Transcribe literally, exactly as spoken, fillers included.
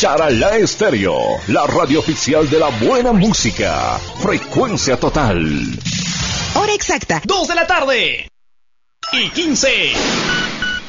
Charalá Estéreo, la radio oficial de la buena música. Frecuencia total. Hora exacta, dos de la tarde y quince.